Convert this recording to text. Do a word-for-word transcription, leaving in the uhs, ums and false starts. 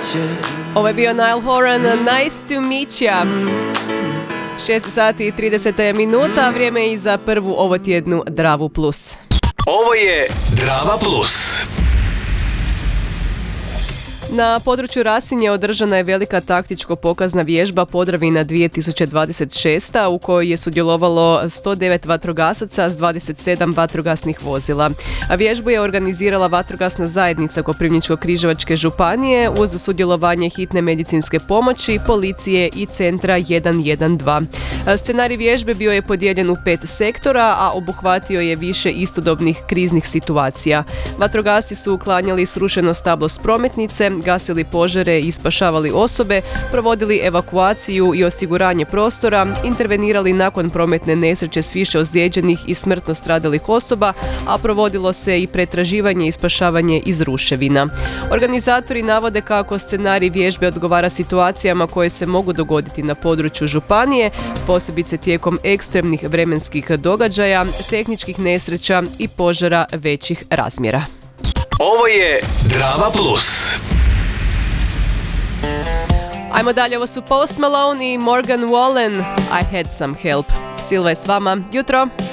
Ovo je bio Niall Horan, Nice to meet ya. šest sati i trideset minuta, vrijeme je i za prvu ovotjednu Dravu Plus. Ovo je Drava Plus. Na području Rasinje održana je velika taktičko-pokazna vježba Podravina dvije tisuće dvadeset šest. u kojoj je sudjelovalo sto devet vatrogasaca s dvadeset sedam vatrogasnih vozila. A vježbu je organizirala vatrogasna zajednica Koprivničko-križevačke županije uz sudjelovanje hitne medicinske pomoći, policije i centra jedan jedan dva. Scenarij vježbe bio je podijeljen u pet sektora, a obuhvatio je više istodobnih kriznih situacija. Vatrogasci su uklanjali srušeno stablo s prometnice, gasili požare i spašavali osobe, provodili evakuaciju i osiguranje prostora, intervenirali nakon prometne nesreće s više ozlijeđenih i smrtno stradalih osoba, a provodilo se i pretraživanje i spašavanje iz ruševina. Organizatori navode kako scenarij vježbe odgovara situacijama koje se mogu dogoditi na području županije, posebice tijekom ekstremnih vremenskih događaja, tehničkih nesreća i požara većih razmjera. Ovo je Drava Plus. Ajmo dalje, ovo su Post Malone i Morgan Wallen, I Had Some Help. Silva je s vama, jutro.